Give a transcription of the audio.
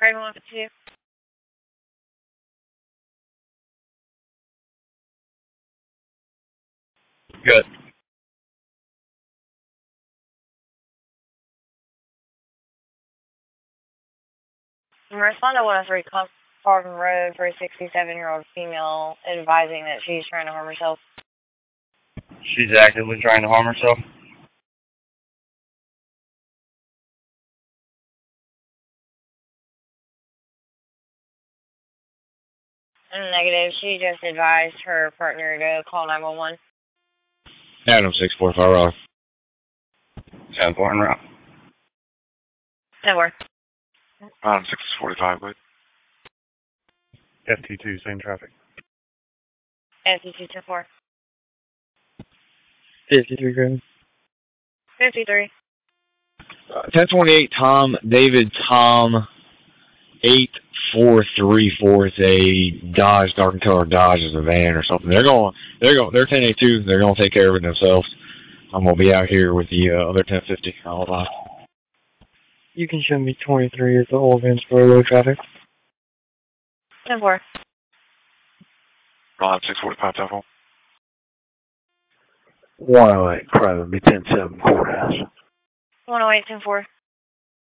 Craven 152. Good. Respond to 103 Farm Road for a 67-year-old female advising that she's trying to harm herself. She's actively trying to harm herself? Negative. She just advised her partner to call 911. Adam 645 Raleigh. 10-4 en route. 10-4. Adam 645, good. FT2, same traffic. FT2 10-4. 53 Craven. 53. 1028 Tom, David Tom, 8434. It's a Dodge, dark color Dodge is a van or something. They're 1082. They're going to take care of it themselves. I'm going to be out here with the other 1050. Hold on. You can show me 23 at the Old Vansboro Road traffic. 10-4. Adam 645, telephone. 108 Craven, be 10-7 courthouse. 108 10-4.